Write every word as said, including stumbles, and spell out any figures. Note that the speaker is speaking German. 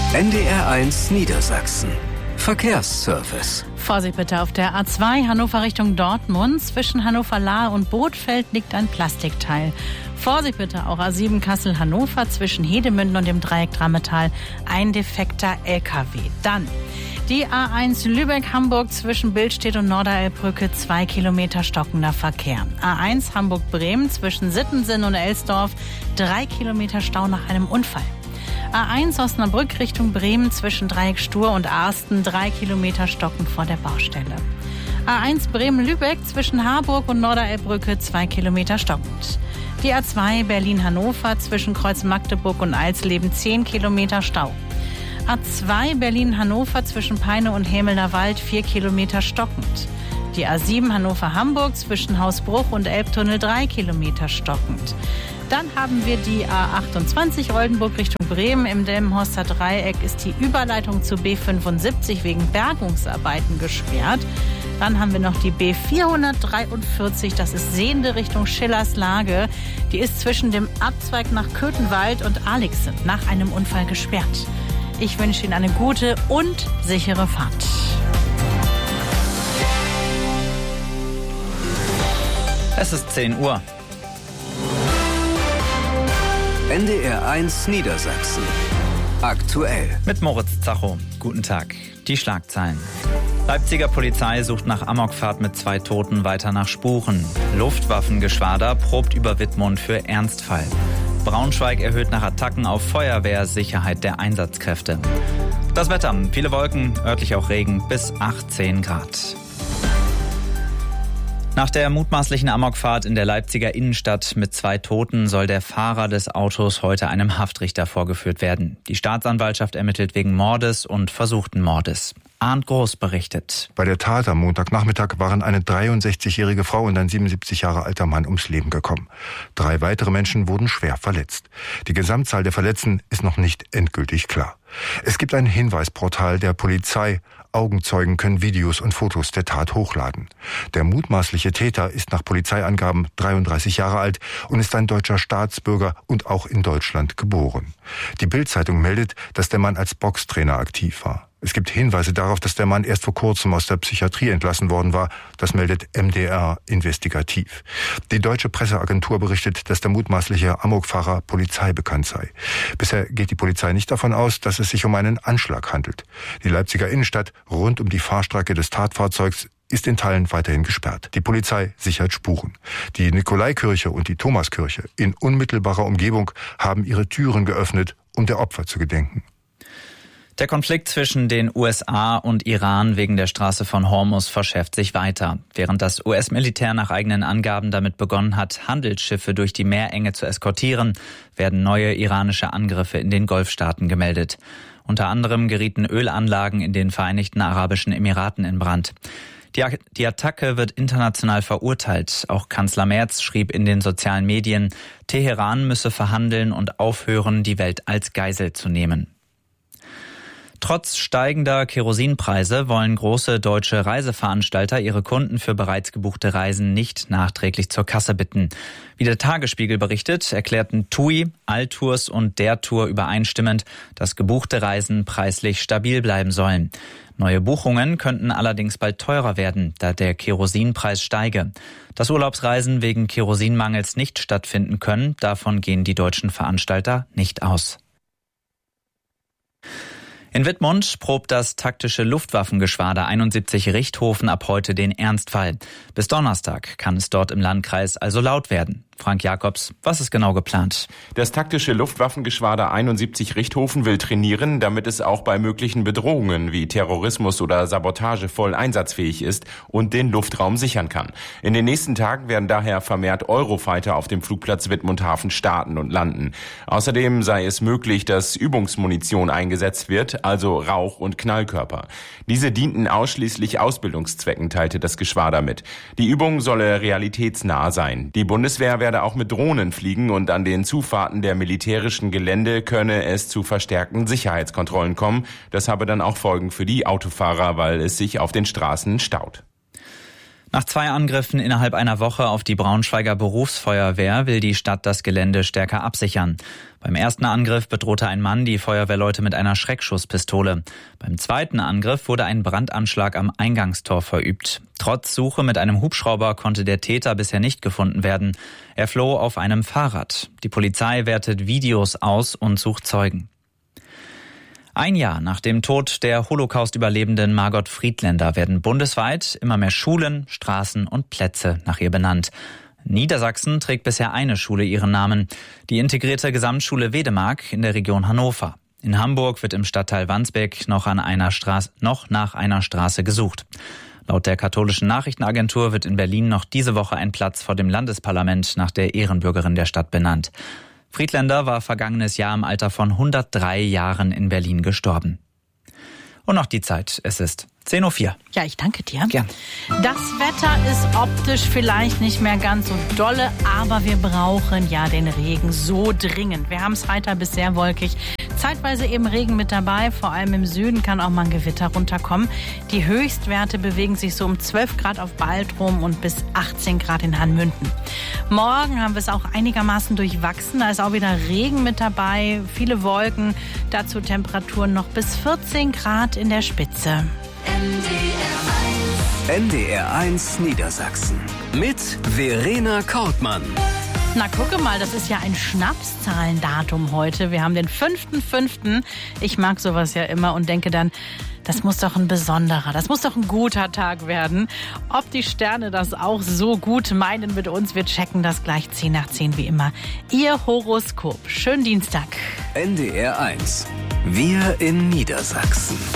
N D R eins Niedersachsen. Verkehrsservice. Vorsicht bitte auf der A zwei Hannover Richtung Dortmund. Zwischen Hannover-Lahr und Bothfeld liegt ein Plastikteil. Vorsicht bitte auch A sieben Kassel-Hannover zwischen Hedemünden und dem Dreieck Drammetal. Ein defekter L K W. Dann die A eins Lübeck-Hamburg zwischen Billstedt und Norderelbbrücke, zwei Kilometer stockender Verkehr. A eins Hamburg-Bremen zwischen Sittensen und Elsdorf, drei Kilometer Stau nach einem Unfall. A eins Osnabrück Richtung Bremen zwischen Dreieck Stur und Arsten, drei Kilometer stockend vor der Baustelle. A eins Bremen-Lübeck zwischen Harburg und Norderelbbrücke, zwei Kilometer stockend. Die A zwei Berlin-Hannover zwischen Kreuz Magdeburg und Alsleben, zehn Kilometer Stau. A zwei Berlin-Hannover zwischen Peine und Hämelner Wald, vier Kilometer stockend. Die A sieben Hannover-Hamburg zwischen Hausbruch und Elbtunnel, drei Kilometer stockend. Dann haben wir die A achtundzwanzig Oldenburg Richtung Bremen. Im Delmenhorster Dreieck ist die Überleitung zu B fünfundsiebzig wegen Bergungsarbeiten gesperrt. Dann haben wir noch die B vierhundertdreiundvierzig, das ist Sehende Richtung Schillerslage. Die ist zwischen dem Abzweig nach Köthenwald und Alixen nach einem Unfall gesperrt. Ich wünsche Ihnen eine gute und sichere Fahrt. Es ist zehn Uhr. N D R eins Niedersachsen. Aktuell. Mit Moritz Zacho. Guten Tag. Die Schlagzeilen. Leipziger Polizei sucht nach Amokfahrt mit zwei Toten weiter nach Spuren. Luftwaffengeschwader probt über Wittmund für Ernstfall. Braunschweig erhöht nach Attacken auf Feuerwehr Sicherheit der Einsatzkräfte. Das Wetter. Viele Wolken, örtlich auch Regen bis achtzehn Grad. Nach der mutmaßlichen Amokfahrt in der Leipziger Innenstadt mit zwei Toten soll der Fahrer des Autos heute einem Haftrichter vorgeführt werden. Die Staatsanwaltschaft ermittelt wegen Mordes und versuchten Mordes. Arndt Groß berichtet. Bei der Tat am Montagnachmittag waren eine dreiundsechzigjährige Frau und ein siebenundsiebzig Jahre alter Mann ums Leben gekommen. Drei weitere Menschen wurden schwer verletzt. Die Gesamtzahl der Verletzten ist noch nicht endgültig klar. Es gibt ein Hinweisportal der Polizei. Augenzeugen können Videos und Fotos der Tat hochladen. Der mutmaßliche Täter ist nach Polizeiangaben dreiunddreißig Jahre alt und ist ein deutscher Staatsbürger und auch in Deutschland geboren. Die Bild-Zeitung meldet, dass der Mann als Boxtrainer aktiv war. Es gibt Hinweise darauf, dass der Mann erst vor kurzem aus der Psychiatrie entlassen worden war. Das meldet M D R investigativ. Die deutsche Presseagentur berichtet, dass der mutmaßliche Amokfahrer Polizei bekannt sei. Bisher geht die Polizei nicht davon aus, dass es sich um einen Anschlag handelt. Die Leipziger Innenstadt rund um die Fahrstrecke des Tatfahrzeugs ist in Teilen weiterhin gesperrt. Die Polizei sichert Spuren. Die Nikolaikirche und die Thomaskirche in unmittelbarer Umgebung haben ihre Türen geöffnet, um der Opfer zu gedenken. Der Konflikt zwischen den U S A und Iran wegen der Straße von Hormuz verschärft sich weiter. Während das U S-Militär nach eigenen Angaben damit begonnen hat, Handelsschiffe durch die Meerenge zu eskortieren, werden neue iranische Angriffe in den Golfstaaten gemeldet. Unter anderem gerieten Ölanlagen in den Vereinigten Arabischen Emiraten in Brand. Die, die Attacke wird international verurteilt. Auch Kanzler Merz schrieb in den sozialen Medien, Teheran müsse verhandeln und aufhören, die Welt als Geisel zu nehmen. Trotz steigender Kerosinpreise wollen große deutsche Reiseveranstalter ihre Kunden für bereits gebuchte Reisen nicht nachträglich zur Kasse bitten. Wie der Tagesspiegel berichtet, erklärten TUI, Altours und der Tour übereinstimmend, dass gebuchte Reisen preislich stabil bleiben sollen. Neue Buchungen könnten allerdings bald teurer werden, da der Kerosinpreis steige. Dass Urlaubsreisen wegen Kerosinmangels nicht stattfinden können, davon gehen die deutschen Veranstalter nicht aus. In Wittmund probt das taktische Luftwaffengeschwader einundsiebzig Richthofen ab heute den Ernstfall. Bis Donnerstag kann es dort im Landkreis also laut werden. Frank Jakobs, was ist genau geplant? Das taktische Luftwaffengeschwader einundsiebzig Richthofen will trainieren, damit es auch bei möglichen Bedrohungen wie Terrorismus oder Sabotage voll einsatzfähig ist und den Luftraum sichern kann. In den nächsten Tagen werden daher vermehrt Eurofighter auf dem Flugplatz Wittmund-Hafen starten und landen. Außerdem sei es möglich, dass Übungsmunition eingesetzt wird, also Rauch- und Knallkörper. Diese dienten ausschließlich Ausbildungszwecken, teilte das Geschwader mit. Die Übung solle realitätsnah sein. Die Bundeswehr werde auch mit Drohnen fliegen und an den Zufahrten der militärischen Gelände könne es zu verstärkten Sicherheitskontrollen kommen. Das habe dann auch Folgen für die Autofahrer, weil es sich auf den Straßen staut. Nach zwei Angriffen innerhalb einer Woche auf die Braunschweiger Berufsfeuerwehr will die Stadt das Gelände stärker absichern. Beim ersten Angriff bedrohte ein Mann die Feuerwehrleute mit einer Schreckschusspistole. Beim zweiten Angriff wurde ein Brandanschlag am Eingangstor verübt. Trotz Suche mit einem Hubschrauber konnte der Täter bisher nicht gefunden werden. Er floh auf einem Fahrrad. Die Polizei wertet Videos aus und sucht Zeugen. Ein Jahr nach dem Tod der Holocaust-Überlebenden Margot Friedländer werden bundesweit immer mehr Schulen, Straßen und Plätze nach ihr benannt. Niedersachsen trägt bisher eine Schule ihren Namen, die integrierte Gesamtschule Wedemark in der Region Hannover. In Hamburg wird im Stadtteil Wandsbek noch, an einer Straße, noch nach einer Straße gesucht. Laut der katholischen Nachrichtenagentur wird in Berlin noch diese Woche ein Platz vor dem Landesparlament nach der Ehrenbürgerin der Stadt benannt. Friedländer war vergangenes Jahr im Alter von hundertdrei Jahren in Berlin gestorben. Und noch die Zeit. Es ist zehn Uhr vier. Ja, ich danke dir. Gern. Das Wetter ist optisch vielleicht nicht mehr ganz so dolle, aber wir brauchen ja den Regen so dringend. Wir haben es heiter bis sehr wolkig. Zeitweise eben Regen mit dabei, vor allem im Süden kann auch mal ein Gewitter runterkommen. Die Höchstwerte bewegen sich so um zwölf Grad auf Baltrum und bis achtzehn Grad in Hanmünden. Morgen haben wir es auch einigermaßen durchwachsen, da ist auch wieder Regen mit dabei, viele Wolken, dazu Temperaturen noch bis vierzehn Grad in der Spitze. N D R eins Niedersachsen mit Verena Kortmann. Na, gucke mal, das ist ja ein Schnapszahlendatum heute. Wir haben den fünften fünften Ich mag sowas ja immer und denke dann, das muss doch ein besonderer, das muss doch ein guter Tag werden. Ob die Sterne das auch so gut meinen mit uns, wir checken das gleich zehn nach zehn wie immer. Ihr Horoskop. Schönen Dienstag. N D R eins. Wir in Niedersachsen.